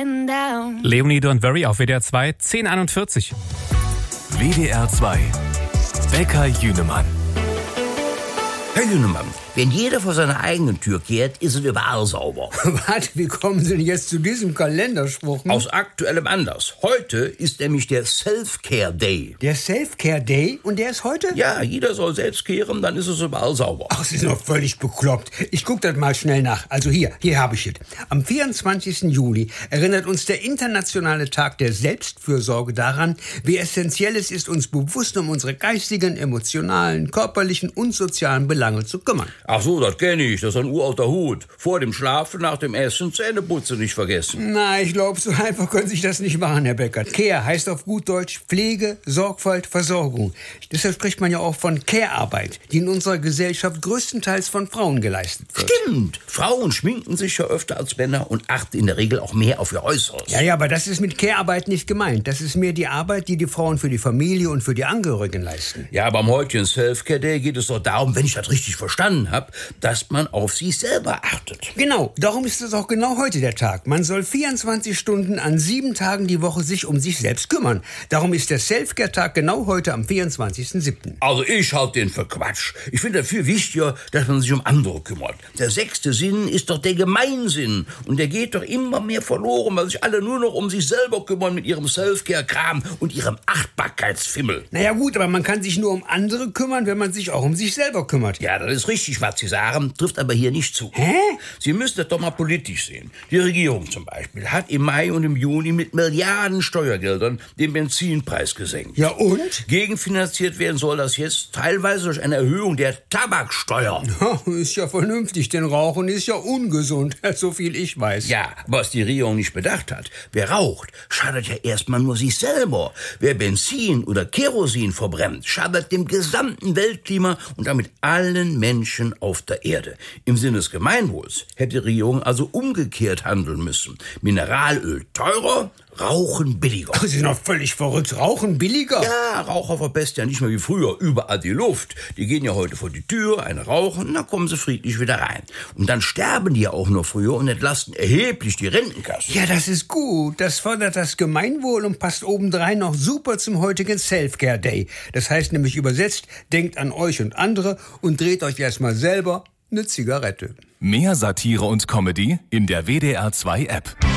getting down. Leonie Don't Worry auf WDR 2, 10:41. WDR 2. Bäcker Jünemann. Herr Jünemann, wenn jeder vor seiner eigenen Tür kehrt, ist es überall sauber. Warte, wie kommen Sie denn jetzt zu diesem Kalenderspruch? Aus aktuellem Anlass. Heute ist nämlich der Self-Care-Day. Der Self-Care-Day? Und der ist heute? Ja, jeder soll selbst kehren, dann ist es überall sauber. Ach, Sie sind doch völlig bekloppt. Ich guck das mal schnell nach. Also hier habe ich es. Am 24. Juli erinnert uns der internationale Tag der Selbstfürsorge daran, wie essentiell es ist, uns bewusst um unsere geistigen, emotionalen, körperlichen und sozialen Belange zu kümmern. Ach so, das kenne ich. Das ist ein uralter Hut. Vor dem Schlafen, nach dem Essen, Zähneputzen nicht vergessen. Na, ich glaube, so einfach können Sie sich das nicht machen, Herr Becker. Care heißt auf gut Deutsch Pflege, Sorgfalt, Versorgung. Deshalb spricht man ja auch von Care-Arbeit, die in unserer Gesellschaft größtenteils von Frauen geleistet wird. Stimmt. Frauen schminken sich ja öfter als Männer und achten in der Regel auch mehr auf ihr Äußeres. Ja, aber das ist mit Care-Arbeit nicht gemeint. Das ist mehr die Arbeit, die die Frauen für die Familie und für die Angehörigen leisten. Ja, beim heutigen Self-Care-Day geht es doch darum, wenn ich das richtig verstanden habe, dass man auf sich selber achtet. Genau, darum ist es auch genau heute der Tag. Man soll 24 Stunden an 7 Tagen die Woche sich um sich selbst kümmern. Darum ist der Self-Care-Tag genau heute am 24.07. Also ich halte den für Quatsch. Ich finde es viel wichtiger, dass man sich um andere kümmert. Der 6. Sinn ist doch der Gemeinsinn. Und der geht doch immer mehr verloren, weil sich alle nur noch um sich selber kümmern mit ihrem Self-Care-Kram und ihrem Achtbarkeitsfimmel. Naja gut, aber man kann sich nur um andere kümmern, wenn man sich auch um sich selber kümmert. Ja, das ist richtig, was Sie sagen, trifft aber hier nicht zu. Hä? Sie müssen das doch mal politisch sehen. Die Regierung zum Beispiel hat im Mai und im Juni mit Milliarden Steuergeldern den Benzinpreis gesenkt. Ja und? Gegenfinanziert werden soll das jetzt teilweise durch eine Erhöhung der Tabaksteuer. Ja, ist ja vernünftig, denn Rauchen ist ja ungesund, so viel ich weiß. Ja, was die Regierung nicht bedacht hat. Wer raucht, schadet ja erstmal nur sich selber. Wer Benzin oder Kerosin verbrennt, schadet dem gesamten Weltklima und damit allen Menschen auf der Erde. Im Sinne des Gemeinwohls hätte die Regierung also umgekehrt handeln müssen. Mineralöl teurer, Rauchen billiger. Sie sind doch völlig verrückt. Rauchen billiger? Ja, Raucher verpesten ja nicht mehr wie früher überall die Luft. Die gehen ja heute vor die Tür, eine rauchen, dann kommen sie friedlich wieder rein. Und dann sterben die ja auch nur früher und entlasten erheblich die Rentenkassen. Ja, das ist gut. Das fördert das Gemeinwohl und passt obendrein noch super zum heutigen Self-Care-Day. Das heißt nämlich übersetzt, denkt an euch und andere und dreht euch erstmal selber eine Zigarette. Mehr Satire und Comedy in der WDR 2 App.